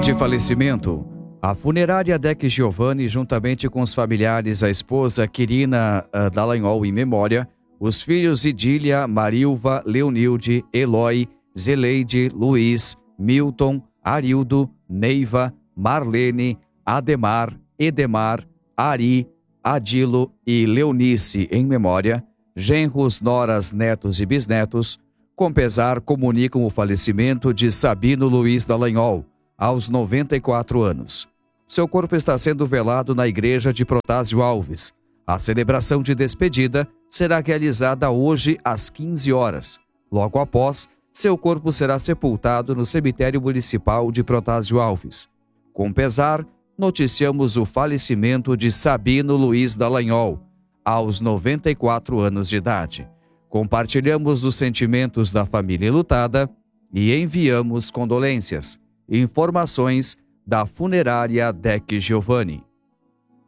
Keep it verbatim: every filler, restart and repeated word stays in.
de falecimento. A funerária Deck Giovanni, juntamente com os familiares, a esposa Quirina uh, Dallagnol em memória, os filhos Idília, Marilva, Leonilde, Eloy, Zeleide, Luiz, Milton, Arildo, Neiva, Marlene, Ademar, Edemar, Ari, Adilo e Leonice em memória, genros, noras, netos e bisnetos, com pesar comunicam o falecimento de Sabino Luiz Dallagnol, aos noventa e quatro anos. Seu corpo está sendo velado na igreja de Protásio Alves. A celebração de despedida será realizada hoje às quinze horas. Logo após, seu corpo será sepultado no cemitério municipal de Protásio Alves. Com pesar, noticiamos o falecimento de Sabino Luiz Dallagnol, aos noventa e quatro anos de idade. Compartilhamos os sentimentos da família enlutada e enviamos condolências. Informações da funerária Deck Giovanni.